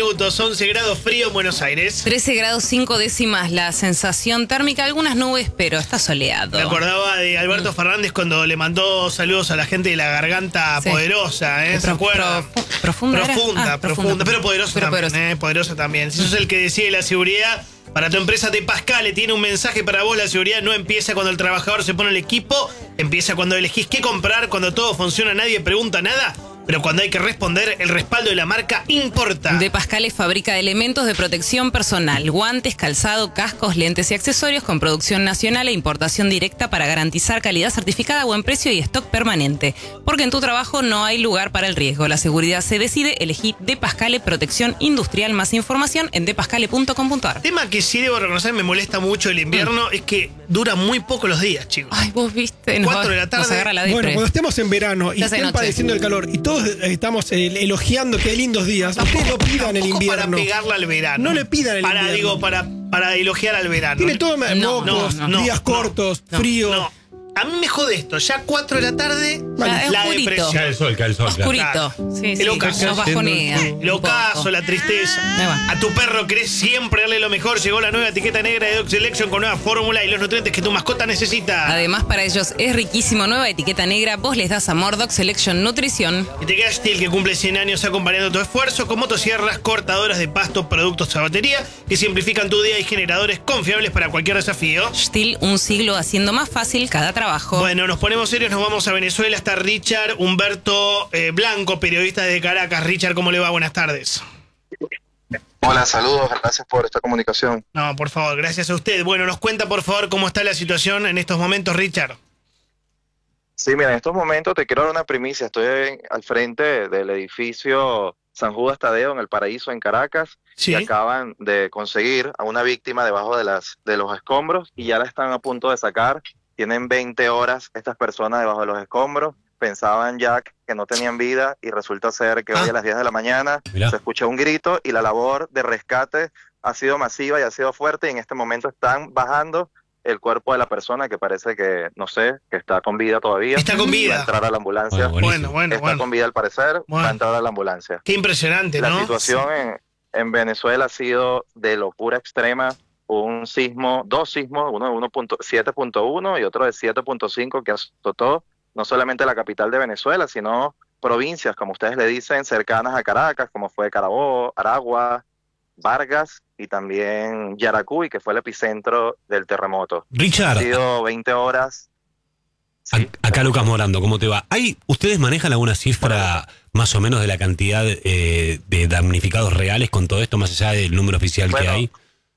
minutos, 11 grados frío en Buenos Aires. 13 grados 5 décimas la sensación térmica, algunas nubes, pero está soleado. Me acordaba de Alberto Fernández cuando le mandó saludos a la gente de la Garganta Poderosa, ¿se acuerdan? Profunda. Profunda, pero poderosa pero también, poderosa también. Si sos el que decide la seguridad para tu empresa, De Pascale tiene un mensaje para vos. La seguridad no empieza cuando el trabajador se pone el equipo, empieza cuando elegís qué comprar, cuando todo funciona, nadie pregunta nada. Pero cuando hay que responder, el respaldo de la marca importa. De Pascale fabrica elementos de protección personal, guantes, calzado, cascos, lentes y accesorios con producción nacional e importación directa para garantizar calidad certificada, buen precio y stock permanente. Porque en tu trabajo no hay lugar para el riesgo. La seguridad se decide. Elegí De Pascale Protección Industrial. Más información en depascale.com.ar. Tema que sí debo reconocer me molesta mucho el invierno es que dura muy poco los días, chicos. Ay, vos viste. 4 de la tarde. Nos agarra la depre. Bueno, cuando estemos en verano y estén padeciendo el calor y todos estamos elogiando que hay lindos días, ustedes no pidan el invierno. Para pegarle al verano. No le pidan el invierno. Digo, para elogiar al verano. Tiene todo mocos, días cortos, frío. No. A mí me jode esto. Ya 4 de la tarde, Vale, la oscurito. depresión. Cae el sol. Oscurito. Claro. Sí, El ocaso. nos bajonea. El ocaso, la tristeza. Ahí va. A tu perro querés siempre darle lo mejor. Llegó la nueva etiqueta negra de Dog Selection con nueva fórmula y los nutrientes que tu mascota necesita. Además, para ellos es riquísimo. Nueva etiqueta negra. Vos les das amor. Dog Selection Nutrición. Y te queda Steel, que cumple 100 años acompañando tu esfuerzo con motosierras, cortadoras de pasto, productos de batería que simplifican tu día y generadores confiables para cualquier desafío. Steel, un siglo haciendo más fácil cada trabajo. Bueno, nos ponemos serios, nos vamos a Venezuela. Está Richard Humberto Blanco, periodista de Caracas. Richard, ¿cómo le va? Buenas tardes. Hola, saludos, gracias por esta comunicación. No, por favor, gracias a usted. Bueno, nos cuenta por favor cómo está la situación en estos momentos, Richard. Sí, mira, en estos momentos te quiero dar una primicia. Estoy al frente del edificio San Judas Tadeo en El Paraíso, en Caracas. Sí. Y acaban de conseguir a una víctima debajo de los escombros y ya la están a punto de sacar. Tienen 20 horas estas personas debajo de los escombros. Pensaban ya que no tenían vida y resulta ser que hoy a las 10 de la mañana se escuchó un grito y la labor de rescate ha sido masiva y ha sido fuerte, y en este momento están bajando el cuerpo de la persona que parece que, no sé, que está con vida todavía. Está con vida. Va a entrar a la ambulancia. Bueno. Está con vida al parecer, va a entrar a la ambulancia. Qué impresionante, ¿no? La situación en Venezuela ha sido de locura extrema. Un sismo, dos sismos, uno de 7.1 y otro de 7.5 que azotó no solamente la capital de Venezuela, sino provincias, como ustedes le dicen, cercanas a Caracas, como fue Carabobo, Aragua, Vargas y también Yaracuy, que fue el epicentro del terremoto. Richard. Han sido 20 horas. Sí. Acá Lucas Morando, ¿cómo te va? ¿Ustedes manejan alguna cifra más o menos de la cantidad de damnificados reales con todo esto, más allá del número oficial que hay?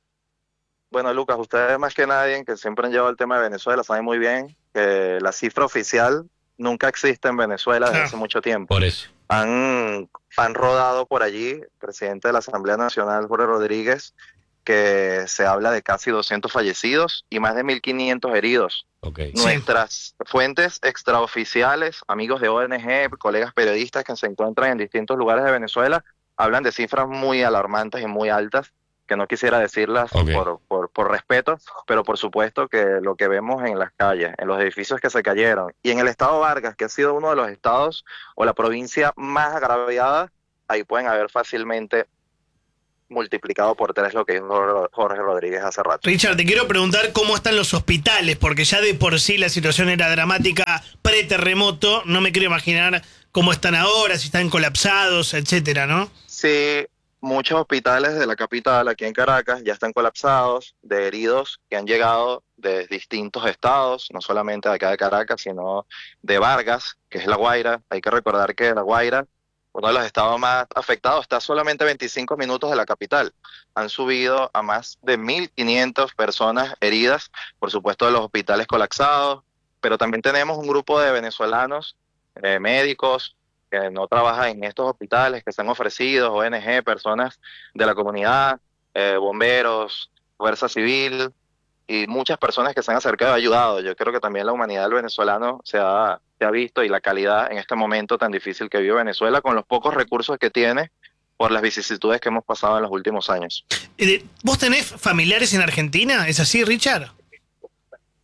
Bueno, Lucas, ustedes más que nadie, que siempre han llevado el tema de Venezuela, saben muy bien que la cifra oficial nunca existe en Venezuela desde hace mucho tiempo. Por eso. Han rodado por allí, el presidente de la Asamblea Nacional, Jorge Rodríguez, que se habla de casi 200 fallecidos y más de 1.500 heridos. Okay. Nuestras fuentes extraoficiales, amigos de ONG, colegas periodistas que se encuentran en distintos lugares de Venezuela, hablan de cifras muy alarmantes y muy altas, que no quisiera decirlas por respeto, pero por supuesto que lo que vemos en las calles, en los edificios que se cayeron, y en el estado Vargas, que ha sido uno de los estados o la provincia más agraviada, ahí pueden haber fácilmente multiplicado por 3 lo que dijo Jorge Rodríguez hace rato. Richard, te quiero preguntar cómo están los hospitales, porque ya de por sí la situación era dramática pre-terremoto. No me quiero imaginar cómo están ahora, si están colapsados, etcétera, ¿no? Sí, muchos hospitales de la capital, aquí en Caracas, ya están colapsados, de heridos que han llegado de distintos estados, no solamente de acá de Caracas, sino de Vargas, que es La Guaira. Hay que recordar que La Guaira, uno de los estados más afectados, está solamente 25 minutos de la capital. Han subido a más de 1.500 personas heridas, por supuesto de los hospitales colapsados, pero también tenemos un grupo de venezolanos, médicos, que no trabajan en estos hospitales, que se han ofrecido, ONG, personas de la comunidad, bomberos, fuerza civil y muchas personas que se han acercado y ayudado. Yo creo que también la humanidad del venezolano se ha visto, y la calidad en este momento tan difícil que vive Venezuela con los pocos recursos que tiene por las vicisitudes que hemos pasado en los últimos años. ¿Vos tenés familiares en Argentina? ¿Es así, Richard?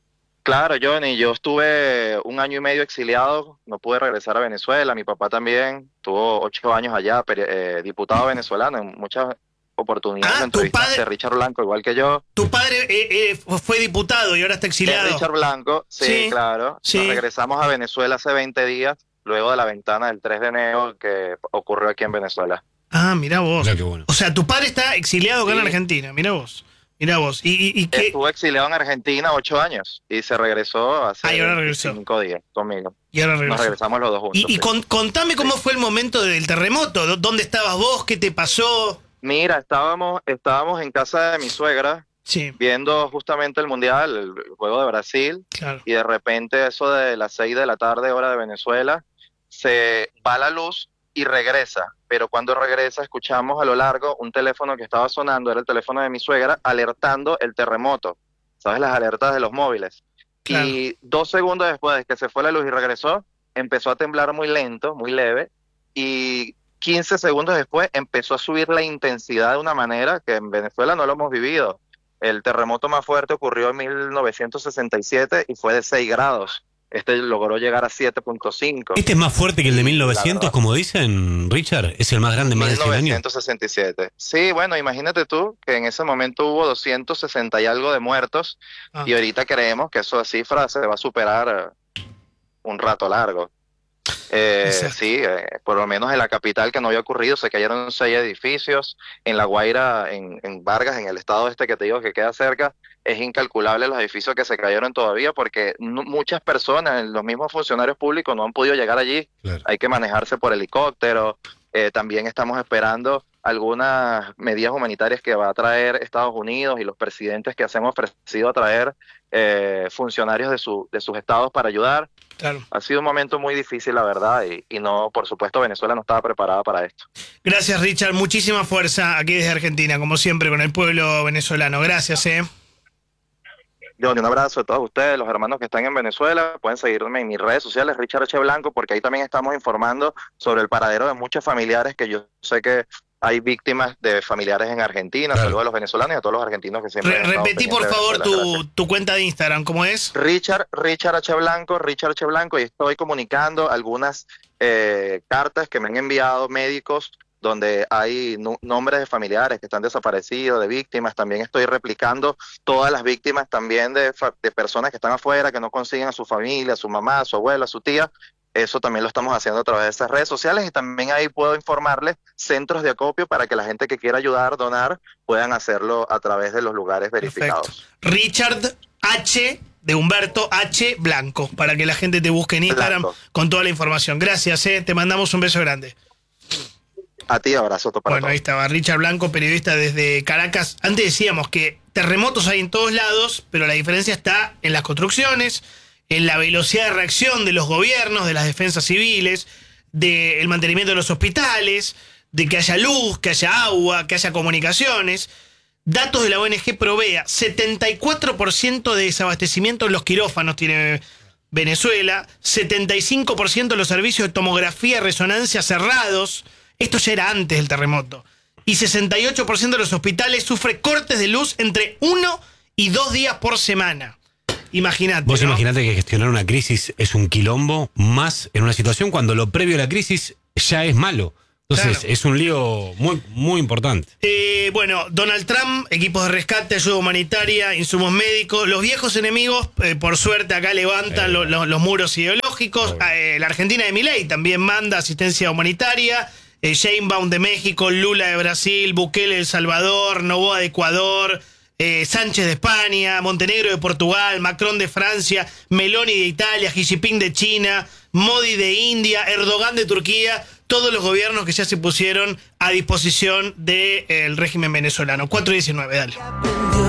Claro, Johnny, yo estuve 1 año y medio exiliado, no pude regresar a Venezuela, mi papá también, tuvo 8 años allá, diputado venezolano en muchas oportunidades, entrevistaste a Richard Blanco, igual que yo. Tu padre fue diputado y ahora está exiliado. Richard Blanco, sí, claro. Sí. Nos regresamos a Venezuela hace 20 días, luego de la ventana del 3 de enero que ocurrió aquí en Venezuela. Ah, mira vos. Mira qué bueno. O sea, tu padre está exiliado acá en Argentina, mira vos. Mira vos. ¿Y qué? Estuvo exiliado en Argentina 8 años y se regresó hace 5 días conmigo. Y ahora regresó. Nos regresamos los dos juntos. Y contame cómo fue el momento del terremoto. ¿Dónde estabas vos? ¿Qué te pasó? Mira, estábamos en casa de mi suegra, viendo justamente el Mundial, el juego de Brasil, y de repente eso de las 6 de la tarde, hora de Venezuela, se va la luz y regresa, pero cuando regresa escuchamos a lo largo un teléfono que estaba sonando, era el teléfono de mi suegra, alertando el terremoto, ¿sabes? Las alertas de los móviles. Claro. Y 2 segundos después de que se fue la luz y regresó, empezó a temblar muy lento, muy leve, y 15 segundos después empezó a subir la intensidad de una manera que en Venezuela no lo hemos vivido. El terremoto más fuerte ocurrió en 1967 y fue de 6 grados. Este logró llegar a 7.5. ¿Este es más fuerte que el de 1900, como dicen, Richard? ¿Es el más grande, más de 100 años? 1967. Sí, bueno, imagínate tú que en ese momento hubo 260 y algo de muertos y ahorita creemos que esa cifra se va a superar un rato largo. Sí, por lo menos en la capital que no había ocurrido, se cayeron 6 edificios, en La Guaira, en Vargas, en el estado este que te digo que queda cerca, es incalculable los edificios que se cayeron todavía porque muchas personas, los mismos funcionarios públicos no han podido llegar allí, claro. Hay que manejarse por helicóptero, también estamos esperando algunas medidas humanitarias que va a traer Estados Unidos y los presidentes que se han ofrecido a traer funcionarios de sus estados para ayudar. Claro. Ha sido un momento muy difícil, la verdad, y no, por supuesto, Venezuela no estaba preparada para esto. Gracias, Richard. Muchísima fuerza aquí desde Argentina, como siempre, con el pueblo venezolano. Gracias, Johnny, un abrazo a todos ustedes, los hermanos que están en Venezuela. Pueden seguirme en mis redes sociales, Richard H. Blanco, porque ahí también estamos informando sobre el paradero de muchos familiares que yo sé que hay víctimas de familiares en Argentina. Claro. Saludos a los venezolanos y a todos los argentinos que siempre repetí, por favor, tu cuenta de Instagram, ¿cómo es? Richard H. Blanco, y estoy comunicando algunas cartas que me han enviado médicos donde hay nombres de familiares que están desaparecidos, de víctimas. También estoy replicando todas las víctimas también de personas que están afuera, que no consiguen a su familia, a su mamá, a su abuela, a su tía. Eso también lo estamos haciendo a través de esas redes sociales y también ahí puedo informarles centros de acopio para que la gente que quiera ayudar, donar, puedan hacerlo a través de los lugares verificados. Perfecto. Richard H. de Humberto H. Blanco, para que la gente te busque en Instagram con toda la información. Gracias, te mandamos un beso grande. A ti, abrazo para Bueno, todos. Ahí estaba Richard Blanco, periodista desde Caracas. Antes decíamos que terremotos hay en todos lados, pero la diferencia está en las construcciones, en la velocidad de reacción de los gobiernos, de las defensas civiles, del mantenimiento de los hospitales, de que haya luz, que haya agua, que haya comunicaciones. Datos de la ONG Provea, 74% de desabastecimiento en los quirófanos tiene Venezuela, 75% de los servicios de tomografía y resonancia cerrados. Esto ya era antes del terremoto. Y 68% de los hospitales sufre cortes de luz entre 1 y 2 días por semana. Imagínate. Vos imaginate que gestionar una crisis es un quilombo, más en una situación cuando lo previo a la crisis ya es malo. Entonces, claro, es un lío muy, muy importante. Bueno, Donald Trump, equipos de rescate, ayuda humanitaria, insumos médicos. Los viejos enemigos, por suerte, acá levantan los muros ideológicos. La Argentina de Milei también manda asistencia humanitaria. Sheinbaum de México, Lula de Brasil, Bukele de El Salvador, Noboa de Ecuador, Sánchez de España, Montenegro de Portugal, Macron de Francia, Meloni de Italia, Xi Jinping de China, Modi de India, Erdogan de Turquía, todos los gobiernos que ya se pusieron a disposición del régimen venezolano. 419, dale.